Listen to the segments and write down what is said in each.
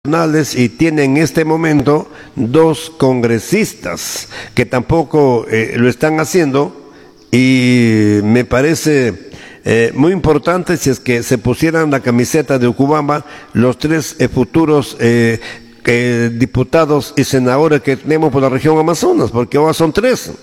y tiene en este momento 2 congresistas que tampoco lo están haciendo, y me parece muy importante si es que se pusieran la camiseta de Ucubamba los 3 futuros diputados y senadores que tenemos por la región Amazonas, porque ahora son 3.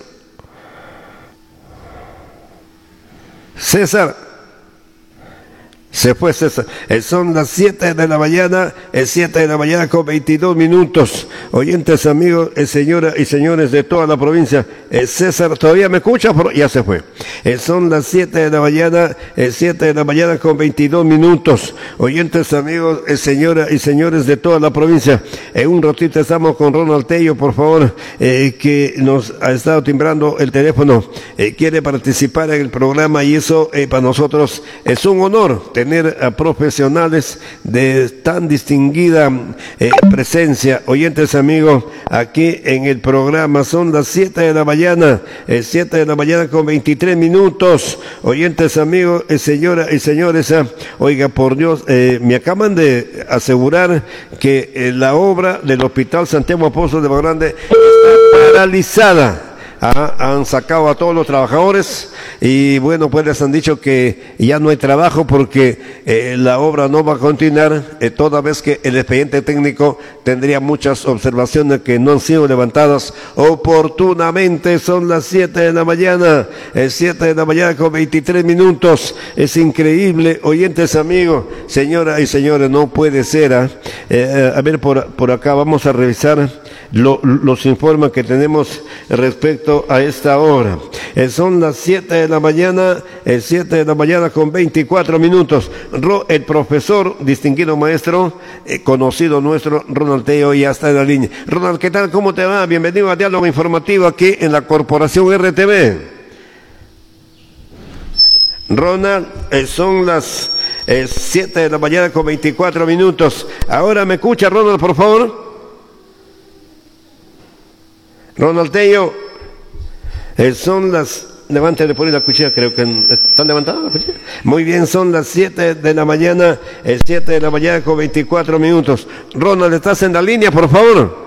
César. Se fue César. Son las 7 de la mañana, 7 de la mañana con 22 minutos. Oyentes, amigos, señoras y señores de toda la provincia. César, ¿todavía me escucha? Ya se fue. Son las 7 de la mañana, 7 de la mañana con 22 minutos. Oyentes, amigos, señoras y señores de toda la provincia. En un ratito estamos con Ronald Tello, por favor, que nos ha estado timbrando el teléfono. Quiere participar en el programa, y eso para nosotros es un honor, tener a profesionales de tan distinguida presencia. Oyentes, amigos, aquí en el programa. Son las 7 de la mañana, 7 de la mañana con 23 minutos. Oyentes, amigos, señoras y señores, oiga, por Dios, me acaban de asegurar que la obra del Hospital Santiago Apóstol de Bahía Grande está paralizada. Han sacado a todos los trabajadores y bueno, pues les han dicho que ya no hay trabajo porque la obra no va a continuar, toda vez que el expediente técnico tendría muchas observaciones que no han sido levantadas oportunamente. Son las 7 de la mañana, 7 de la mañana con 23 minutos. Es increíble, oyentes, amigos, señoras y señores, no puede ser. A ver, por acá vamos a revisar los informes que tenemos respecto a esta hora. Son las 7 de la mañana, 7 de la mañana con 24 minutos. El profesor, distinguido maestro, conocido nuestro, Ronald Tello, ya está en la línea. Ronald, ¿qué tal? ¿Cómo te va? Bienvenido a Diálogo Informativo aquí en la Corporación RTV. Ronald, son las 7 de la mañana con 24 minutos. Ahora me escucha, Ronald, por favor. Ronald Tello, son las... Levántale por ahí la cuchilla, creo que ¿están levantadas la cuchilla? Muy bien, son las 7 de la mañana, 7 de la mañana con 24 minutos. Ronald, ¿estás en la línea, por favor?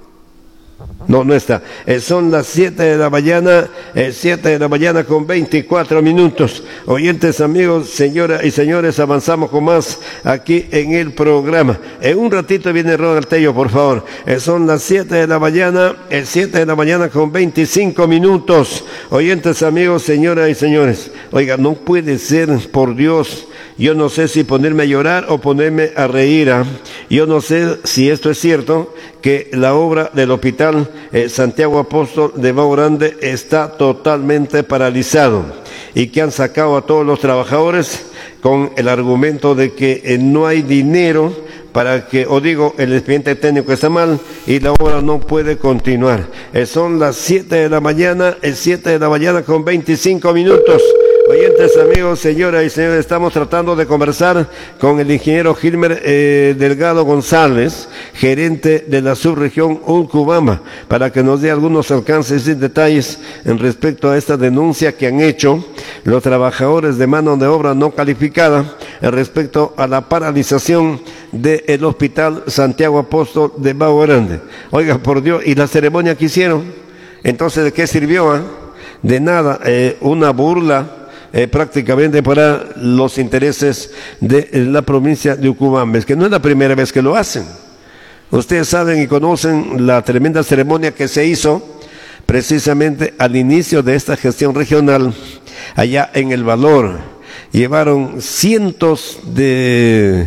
No está. Son las 7 de la mañana, 7 de la mañana con 24 minutos. Oyentes, amigos, señoras y señores, avanzamos con más aquí en el programa. En un ratito viene Ronald Tello, por favor. Son las 7 de la mañana, 7 de la mañana con 25 minutos. Oyentes, amigos, señoras y señores. Oiga, no puede ser, por Dios. Yo no sé si ponerme a llorar o ponerme a reír. Yo no sé si esto es cierto, que la obra del Hospital Santiago Apóstol de Bahía Grande está totalmente paralizado y que han sacado a todos los trabajadores con el argumento de que no hay dinero para que, el expediente técnico está mal y la obra no puede continuar. Son las 7 de la mañana, 7 de la mañana con 25 minutos. Oyentes, amigos, señoras y señores, estamos tratando de conversar con el ingeniero Gilmer Delgado González, gerente de la subregión Ucubamba, para que nos dé algunos alcances y detalles en respecto a esta denuncia que han hecho los trabajadores de mano de obra no calificada respecto a la paralización del Hospital Santiago Apóstol de Bahía Grande. Oiga, por Dios, ¿y la ceremonia que hicieron? Entonces, ¿de qué sirvió? De nada, una burla. Prácticamente para los intereses de la provincia de Ucubamba. Es que no es la primera vez que lo hacen. Ustedes saben y conocen la tremenda ceremonia que se hizo precisamente al inicio de esta gestión regional allá en El Valor. Llevaron cientos de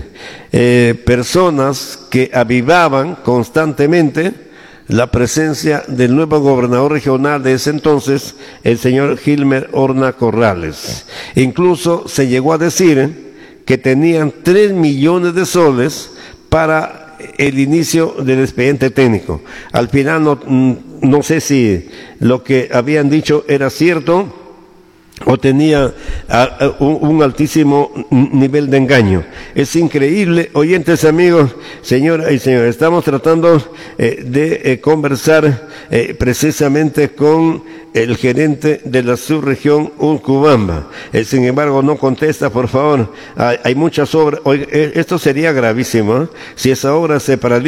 personas que avivaban constantemente la presencia del nuevo gobernador regional de ese entonces, el señor Gilmer Horna Corrales. Incluso se llegó a decir que tenían 3 millones de soles para el inicio del expediente técnico. Al final no sé si lo que habían dicho era cierto, o tenía un altísimo nivel de engaño. Es increíble, oyentes amigos, señoras y señores, estamos tratando de conversar precisamente con el gerente de la subregión Urcubamba. Sin embargo, no contesta, por favor. Hay muchas obras. Esto sería gravísimo, si esa obra se paraliza.